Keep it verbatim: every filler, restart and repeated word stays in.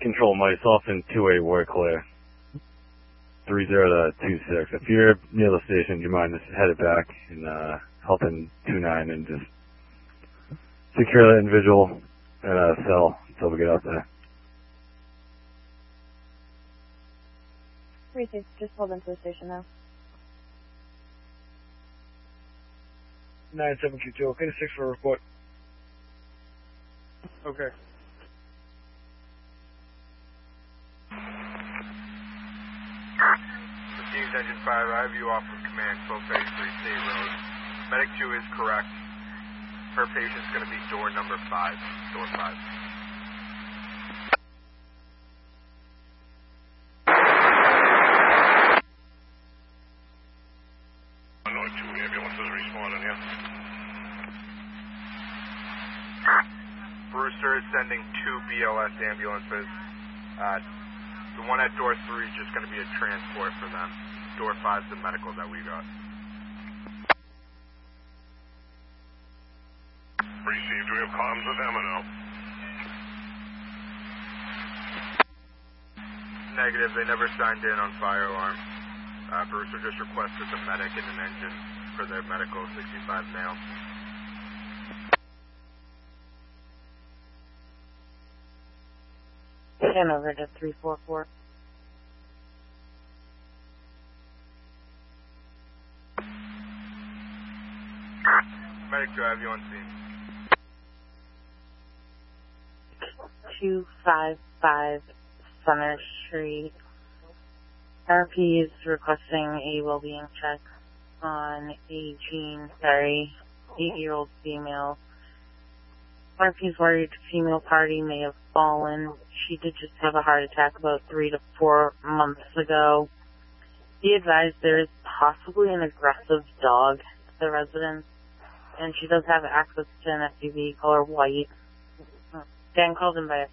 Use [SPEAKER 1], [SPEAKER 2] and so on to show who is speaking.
[SPEAKER 1] Control myself in two eight War Clear. three zero to two six. If you're near the station, do you mind just head it back and uh, help in two nine and just secure that individual at a cell until we get out there.
[SPEAKER 2] Received. Just hold into the station now.
[SPEAKER 3] nine seven two two. Okay, to six for a report. Okay.
[SPEAKER 4] Received engine five. I have you off of command, twelve thirty-three State Road. Medic two is correct. Her patient's going to be door number five. Door five. Brewster is sending two B L S ambulances. Uh, the one at door three is just going to be a transport for them. Door five is the medical that we got.
[SPEAKER 5] Received. We have comms with M and O.
[SPEAKER 4] Negative. They never signed in on fire alarm. Uh, Brewster just requested the medic and an engine for their medical sixty-five male.
[SPEAKER 2] And over to three four four.
[SPEAKER 4] Medic two, I have you on scene.
[SPEAKER 2] two five five Center Street. R P is requesting a well-being check on a Jean Ferry, eight-year-old female. R P's worried female party may have fallen. She did just have a heart attack about three to four months ago. Be advised there is possibly an aggressive dog at the residence, and she does have access to an S U V color white. Dan called in by